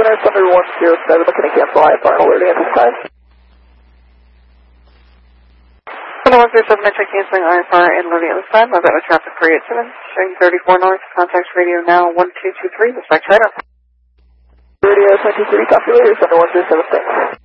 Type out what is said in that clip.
Center, Thunder 107, looking to cancel IFR alerting at this time. Thunder 107, Metro canceling IFR and alerting at this time. I've got a traffic for you at Simmons, showing 34 north, contact radio now 1223, respect China. Radio 23, copy later, Thunder 107, thanks.